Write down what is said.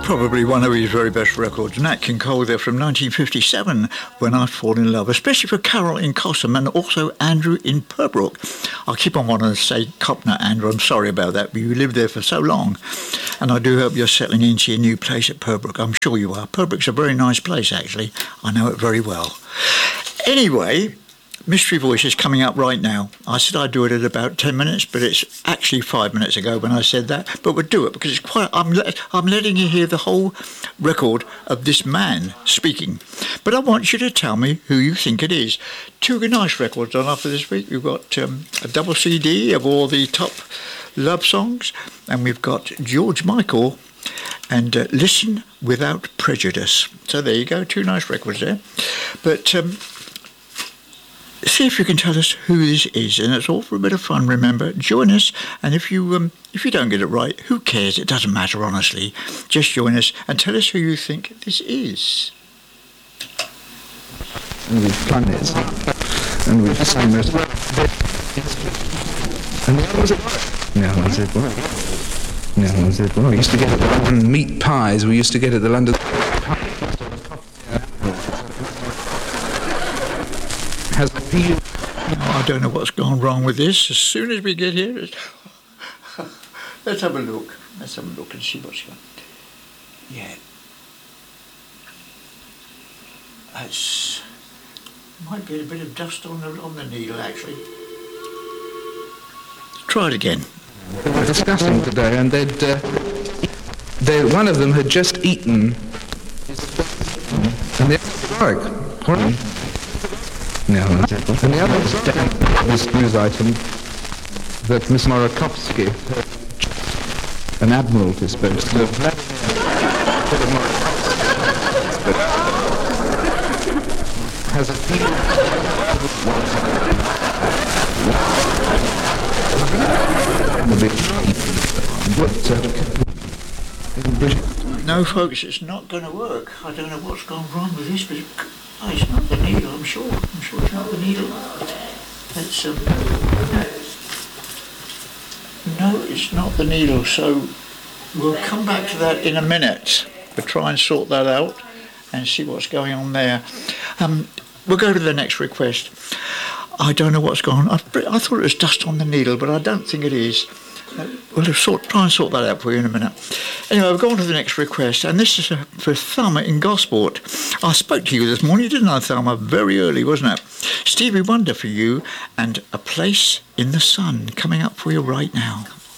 Probably one of his very best records, Nat King Cole there from 1957, When I Fall in Love, especially for Carol in Cosham and also Andrew in Purbrook. I keep on wanting to say Copner, Andrew, I'm sorry about that, but you lived there for so long. And I do hope you're settling into your new place at Purbrook. I'm sure you are. Purbrook's a very nice place, actually. I know it very well. Anyway, Mystery Voice is coming up right now. I said I'd do it at about 10 minutes, but it's actually 5 minutes ago when I said that. But we'll do it because it's quite. I'm letting you hear the whole record of this man speaking. But I want you to tell me who you think it is. Two nice records on offer this week. We've got a double CD of all the top love songs, and we've got George Michael and Listen Without Prejudice. So there you go, two nice records there. But see if you can tell us who this is, and it's all for a bit of fun. Remember, join us, and if you don't get it right, who cares? It doesn't matter, honestly. Just join us and tell us who you think this is. And we've planets, and we've sung this. And the other was it? No, I said what? No, I said what? We used to get at the London meat pies. We used to get at the London. Has the peel. I don't know what's gone wrong with this. As soon as we get here, let's have a look. Let's have a look and see what's going. Yeah, that's might be a bit of dust on the needle actually. Try it again. They were discussing today, and one of them had just eaten, and the other no, and the other was this news item that Miss Morakovsky, an admiral, is supposed to has a No, folks, it's not going to work. I don't know what's gone wrong with this, but it's not the needle. I'm sure it's not the needle. It's no, it's not the needle. So we'll come back to that in a minute. We'll try and sort that out and see what's going on there. We'll go to the next request. I don't know what's going on. I thought it was dust on the needle, but I don't think it is. We'll try and sort that out for you in a minute. Anyway, we'll go on to the next request, and this is for Thelma in Gosport. I spoke to you this morning, didn't I, Thelma? Very early, wasn't it? Stevie Wonder for you, and A Place in the Sun coming up for you right now.